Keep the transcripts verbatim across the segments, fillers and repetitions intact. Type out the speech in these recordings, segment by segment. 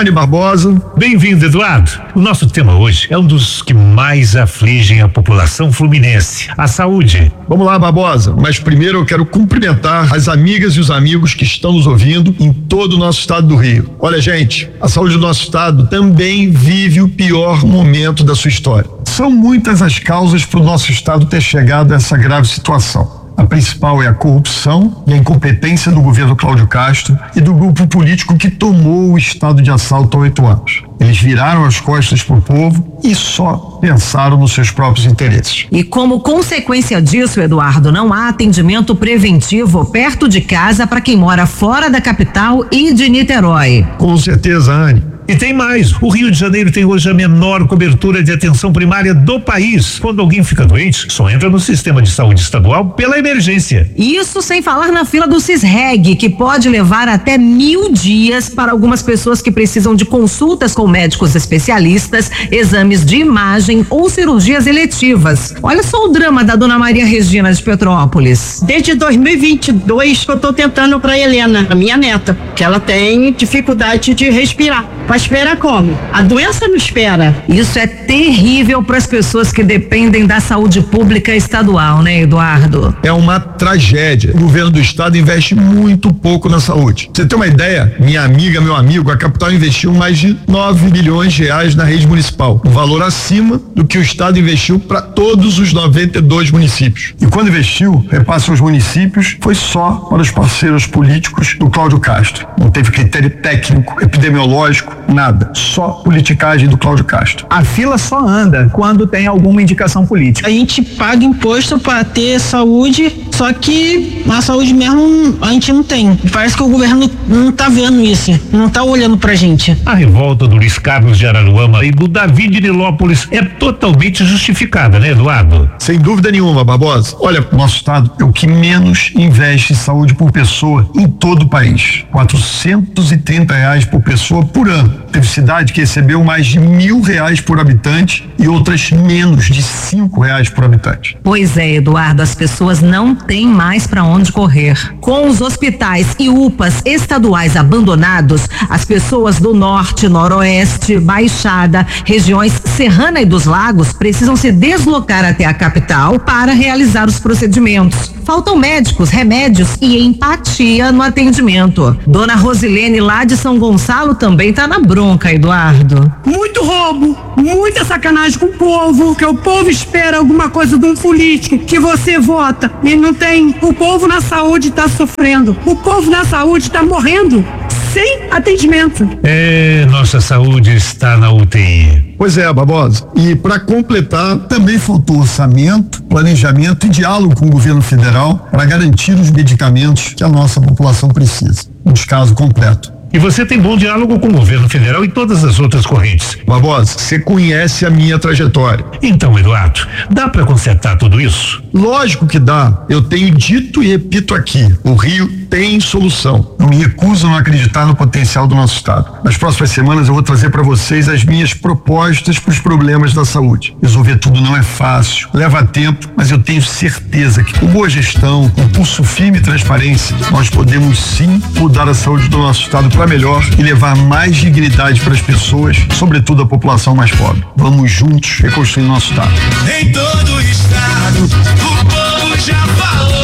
Hernani Barbosa. Bem-vindo, Eduardo. O nosso tema hoje é um dos que mais afligem a população fluminense, a saúde. Vamos lá, Barbosa, mas primeiro eu quero cumprimentar as amigas e os amigos que estão nos ouvindo em todo o nosso estado do Rio. Olha, gente, a saúde do nosso estado também vive o pior momento da sua história. São muitas as causas para o nosso estado ter chegado a essa grave situação. A principal é a corrupção e a incompetência do governo Cláudio Castro e do grupo político que tomou o estado de assalto há oito anos. Eles viraram as costas para o povo e só pensaram nos seus próprios interesses. E como consequência disso, Eduardo, não há atendimento preventivo perto de casa para quem mora fora da capital e de Niterói. Com certeza, Anne. E tem mais, o Rio de Janeiro tem hoje a menor cobertura de atenção primária do país. Quando alguém fica doente, só entra no sistema de saúde estadual pela emergência. Isso sem falar na fila do CISREG, que pode levar até mil dias para algumas pessoas que precisam de consultas com médicos especialistas, exames de imagem ou cirurgias eletivas. Olha só o drama da dona Maria Regina de Petrópolis. Desde dois mil e vinte e dois que eu tô tentando para Helena, a minha neta, que ela tem dificuldade de respirar. Vai esperar como? A doença não espera. Isso é terrível para as pessoas que dependem da saúde pública estadual, né, Eduardo? É uma tragédia. O governo do estado investe muito pouco na saúde. Pra você ter uma ideia, minha amiga, meu amigo, a capital investiu mais de nove bilhões de reais na rede municipal, um valor acima do que o estado investiu para todos os noventa e dois municípios. E quando investiu, repasse aos municípios, foi só para os parceiros políticos do Cláudio Castro. Não teve critério técnico, epidemiológico, nada. Só politicagem do Cláudio Castro. A fila só anda quando tem alguma indicação política. A gente paga imposto para ter saúde, só que a saúde mesmo a gente não tem. Parece que o governo não tá vendo isso, não tá olhando pra gente. A revolta do Luiz Carlos de Araruama e do Davi de Nilópolis é totalmente justificada, né, Eduardo? Sem dúvida nenhuma, Barbosa. Olha, nosso estado é o que menos investe em saúde por pessoa em todo o país. quatrocentos e trinta reais por pessoa por ano. Teve cidade que recebeu mais de mil reais por habitante e outras menos de cinco reais por habitante. Pois é, Eduardo, as pessoas não têm mais para onde correr. Com os hospitais e U P As estaduais abandonados, as pessoas do norte, noroeste, Baixada, regiões Serrana e dos Lagos precisam se deslocar até a capital para realizar os procedimentos. Faltam médicos, remédios e empatia no atendimento. Dona Rosilene lá de São Gonçalo também tá na bronca, Eduardo. Muito roubo, muita sacanagem com o povo, que o povo espera alguma coisa de um político que você vota e não tem. O povo na saúde tá sofrendo, o povo na saúde tá morrendo sem atendimento. É, nossa saúde está na U T I. Pois é, Barbosa. E para completar, também faltou orçamento, planejamento e diálogo com o governo federal para garantir os medicamentos que a nossa população precisa. Um descaso completo. E você tem bom diálogo com o governo federal e todas as outras correntes. Barbosa, você conhece a minha trajetória. Então, Eduardo, dá para consertar tudo isso? Lógico que dá. Eu tenho dito e repito aqui, o Rio tem solução. Eu me recuso a não acreditar no potencial do nosso estado. Nas próximas semanas eu vou trazer para vocês as minhas propostas para os problemas da saúde. Resolver tudo não é fácil, leva tempo, mas eu tenho certeza que com boa gestão, com pulso firme e transparência, nós podemos sim mudar a saúde do nosso estado para melhor e levar mais dignidade para as pessoas, sobretudo a população mais pobre. Vamos juntos reconstruir nosso estado. Em todo o estado, o povo já falou.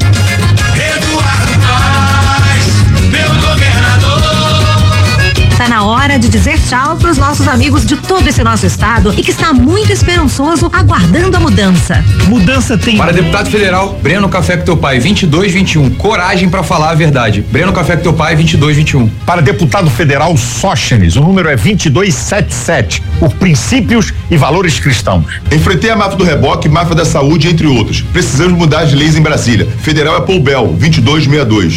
Eduardo Paes, meu governador. Tá na hora de dizer tchau para os nossos amigos de todo esse nosso estado e que está muito esperançoso aguardando a mudança. Mudança tem... Para deputado federal, Breno Café com teu pai, vinte e dois vinte e um. Coragem para falar a verdade. Breno Café com teu pai, vinte e dois vinte e um. Para deputado federal Sóstenes, o número é vinte e dois setenta e sete, por princípios e valores cristãos. Enfrentei a máfia do reboque, máfia da saúde, entre outros. Precisamos mudar as leis em Brasília. Federal é Paul Bell, vinte e dois sessenta e dois.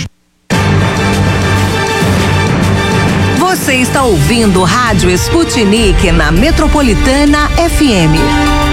Você está ouvindo Rádio Sputnik na Metropolitana F M.